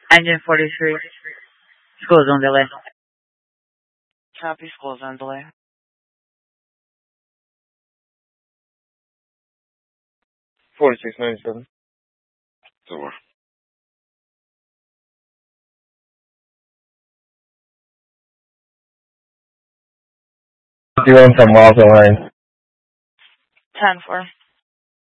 Engine 43. School's on delay. Copy, school's on delay. 4697. Door. Doing some miles away. 10-4.